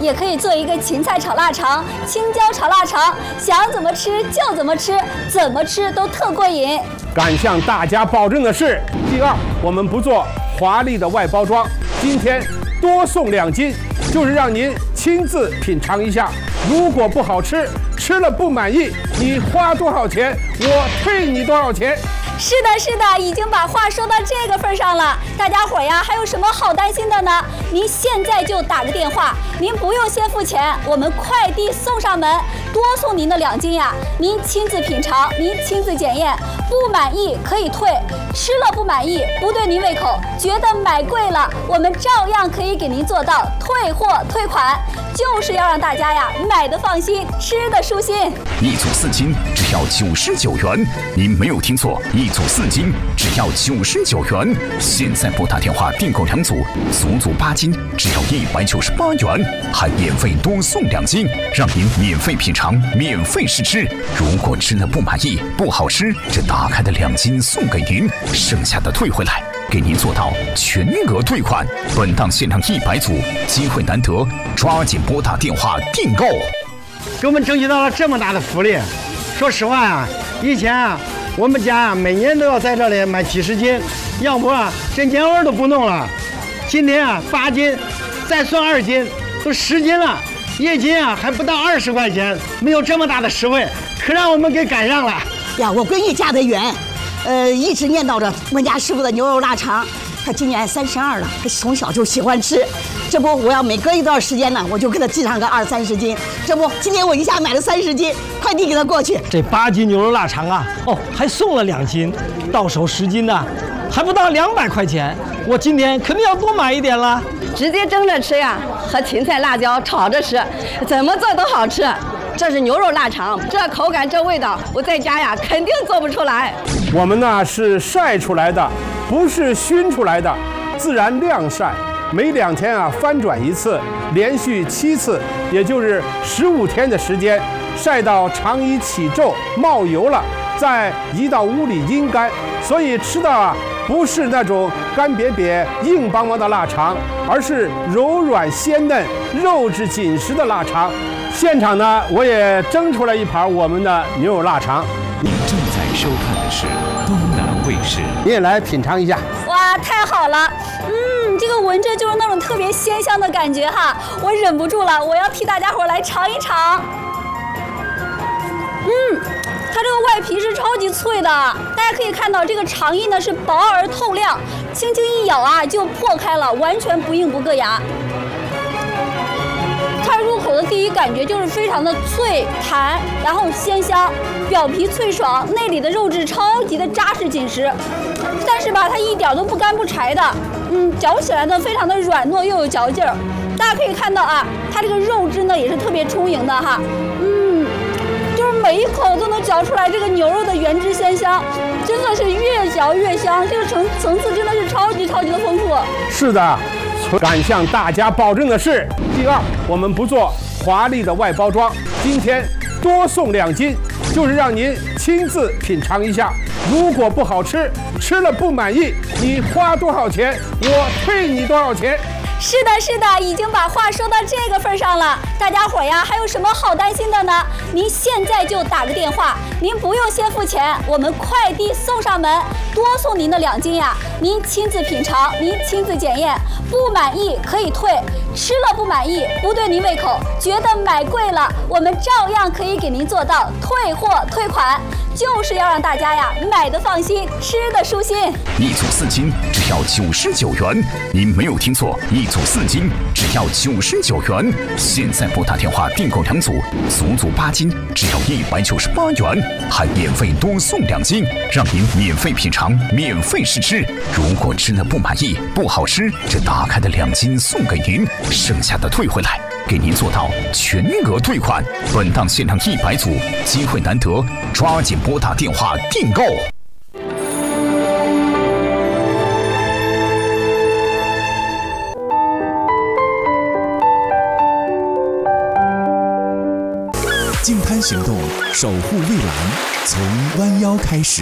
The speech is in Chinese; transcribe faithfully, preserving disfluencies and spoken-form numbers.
也可以做一个芹菜炒腊肠、青椒炒腊肠，想怎么吃就怎么吃，怎么吃都特过瘾。 敢向大家保证的是，第二，我们不做华丽的外包装，今天多送两斤，就是让您亲自品尝一下。如果不好吃，吃了不满意，你花多少钱，我退你多少钱。 是的，是的，已经把话说到这个份上了。大家伙呀，还有什么好担心的呢？您现在就打个电话，您不用先付钱，我们快递送上门，多送您的两斤呀。您亲自品尝，您亲自检验，不满意可以退，吃了不满意，不对您胃口，觉得买贵了，我们照样可以给您做到退货退款，就是要让大家呀买的放心，吃的舒心。 一组四斤只要九十九元，您没有听错，一组四斤只要九十九元。现在拨打电话订购两组，足足八斤只要一百九十八元，还免费多送两斤，让您免费品尝，免费试吃。如果吃了不满意，不好吃，这打开的两斤送给您，剩下的退回来，给您做到全额退款。本档限量一百组，机会难得，抓紧拨打电话订购。 给我们争取到了这么大的福利，说实话啊，以前啊，我们家啊每年都要在这里买几十斤，要不啊这年味都不弄了。今天啊八斤，再算二斤，都十斤了，一斤啊还不到二十块钱，没有这么大的实惠，可让我们给赶上了呀！我闺女嫁得远，呃，一直念叨着我们家师傅的牛肉腊肠。她今年三十二了，她从小就喜欢吃。这不，我要每隔一段时间呢，我就给她寄上个二三十斤。这不，今天我一下买了三十斤，快递给她过去。 这八斤牛肉腊肠啊，哦，还送了两斤，到手十斤呢，还不到两百块钱。我今天肯定要多买一点了。 直接蒸着吃呀，和芹菜、辣椒炒着吃，怎么做都好吃。这是牛肉腊肠，这口感这味道，我在家呀肯定做不出来。 我们呢是晒出来的，不是熏出来的，自然晾晒，每两天啊翻转一次，连续七次，也就是十五天的时间，晒到肠衣起皱冒油了，再移到屋里阴干，所以吃的啊不是那种干瘪瘪硬邦邦的腊肠，而是柔软鲜嫩、肉质紧实的腊肠。现场呢，我也蒸出来一盘我们的牛肉腊肠。 您正在收看的是东南卫视， 你也来品尝一下。 哇，太好了！嗯，这个闻着就是那种特别鲜香的感觉哈，我忍不住了，我要替大家伙来尝一尝。嗯，它这个外皮是超级脆的，大家可以看到这个肠衣呢是薄而透亮，轻轻一咬啊就破开了，完全不硬不硌牙。它入口的第一感觉就是非常的脆弹，然后鲜香，表皮脆爽，内里的肉质超级的扎实紧实，但是吧，它一点都不干不柴的，嗯，嚼起来呢非常的软糯又有嚼劲儿。大家可以看到啊，它这个肉质呢也是特别充盈的哈，嗯，就是每一口都能嚼出来这个牛肉的原汁鲜香，真的是越嚼越香，这个层层次真的是超级超级的丰富。 是的。敢向大家保证的是，第二，我们不做华丽的外包装，今天多送两斤，就是让您亲自品尝一下。如果不好吃，吃了不满意，你花多少钱，我退你多少钱。 是的，是的，已经把话说到这个份上了。大家伙呀，还有什么好担心的呢？您现在就打个电话，您不用先付钱，我们快递送上门，多送您的两斤呀。您亲自品尝，您亲自检验，不满意可以退，吃了不满意，不对您胃口，觉得买贵了，我们照样可以给您做到退货退款，就是要让大家呀买的放心，吃的舒心。 一组四斤只要九十九元，您没有听错，一组四斤只要九十九元。现在拨打电话订购两组，足足八斤只要一百九十八元，还免费多送两斤，让您免费品尝，免费试吃。如果吃了不满意，不好吃，这打开的两斤送给您，剩下的退回来，给您做到全额退款。本档限量一百组，机会难得，抓紧拨打电话订购。 净滩行动，守护绿蓝，从弯腰开始。